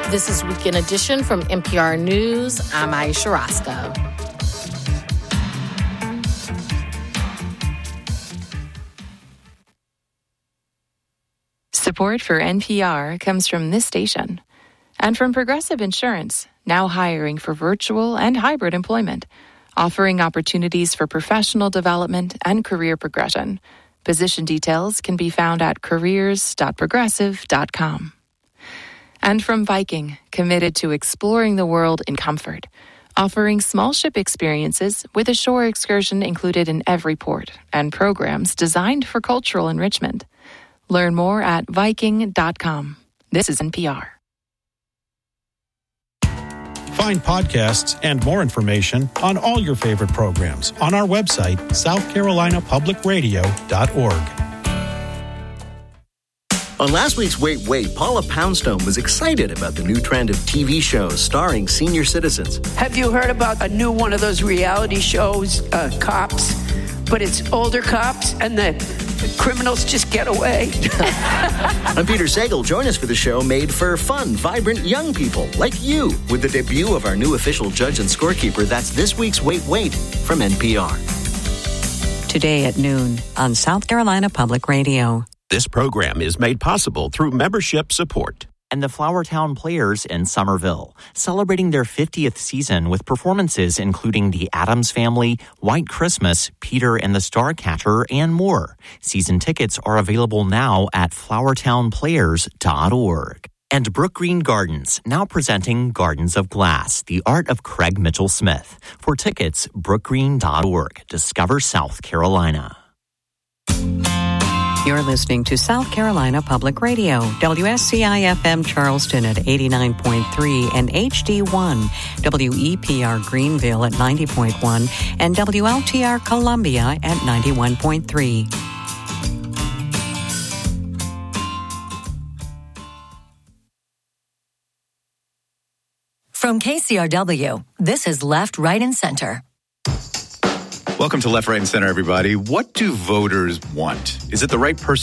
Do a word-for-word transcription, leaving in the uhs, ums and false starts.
This is Weekend Edition from N P R News. I'm Aisha Roscoe. Support for N P R comes from this station and from Progressive Insurance, now hiring for virtual and hybrid employment, offering opportunities for professional development and career progression. Position details can be found at careers dot progressive dot com. And from Viking, committed to exploring the world in comfort, offering small ship experiences with a shore excursion included in every port and programs designed for cultural enrichment. Learn more at viking dot com. This is N P R. Find podcasts and more information on all your favorite programs on our website, south carolina public radio dot org. On last week's Wait, Wait, Paula Poundstone was excited about the new trend of T V shows starring senior citizens. Have you heard about a new one of those reality shows, uh, Cops? But it's older cops and the criminals just get away. I'm Peter Sagal. Join us for the show made for fun, vibrant young people like you with the debut of our new official judge and scorekeeper. That's this week's Wait, Wait from N P R. Today at noon on South Carolina Public Radio. This program is made possible through membership support. And the Flowertown Players in Somerville, celebrating their fiftieth season with performances including The Addams Family, White Christmas, Peter and the Starcatcher, and more. Season tickets are available now at flowertown players dot org. And Brook Green Gardens, now presenting Gardens of Glass, the art of Craig Mitchell Smith. For tickets, brook green dot org. Discover South Carolina. You're listening to South Carolina Public Radio, W S C I F M Charleston at eighty-nine point three and H D one, W E P R Greenville at ninety point one, and W L T R Columbia at ninety-one point three. From K C R W, this is Left, Right, and Center. Welcome to Left, Right, and Center, everybody. What do voters want? Is it the right person